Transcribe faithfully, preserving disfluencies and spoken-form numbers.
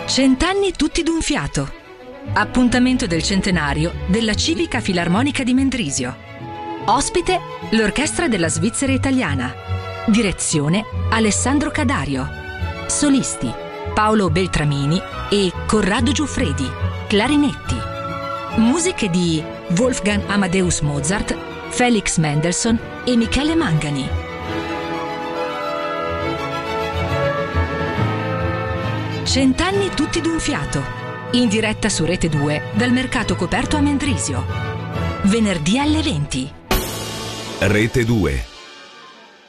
Cent'anni tutti d'un fiato. Appuntamento del centenario della Civica Filarmonica di Mendrisio. Ospite l'Orchestra della Svizzera Italiana. Direzione Alessandro Cadario. Solisti Paolo Beltramini e Corrado Giuffredi, clarinetti. Musiche di Wolfgang Amadeus Mozart, Felix Mendelssohn e Michele Mangani. Cent'anni tutti d'un fiato. In diretta su Rete due dal mercato coperto a Mendrisio. Venerdì alle venti. Rete due.